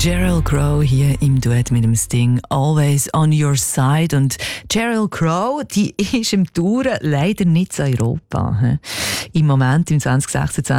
Sheryl Crow hier im Duett mit dem Sting «Always on your side». Und Sheryl Crow, die ist im Touren leider nicht in Europa. Im Moment, im 2026,